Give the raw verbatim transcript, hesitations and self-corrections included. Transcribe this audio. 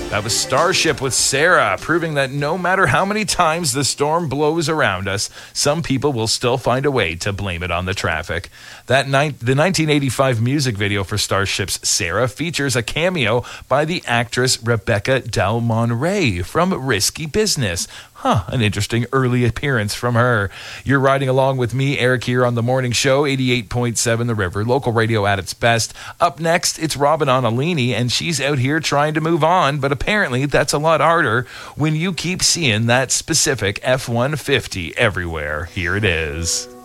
That was Starship with Sarah, proving that no matter how many times the storm blows around us, some people will still find a way to blame it on the traffic. That ni- the nineteen eighty-five music video for Starship's Sarah features a cameo by the actress Rebecca Del Monte from Risky Business. Huh, an interesting early appearance from her. You're riding along with me, Eric, here on The Morning Show, eighty-eight point seven The River, local radio at its best. Up next, it's Robin Onalini, and she's out here trying to move on, but apparently that's a lot harder when you keep seeing that specific F one fifty everywhere. Here it is.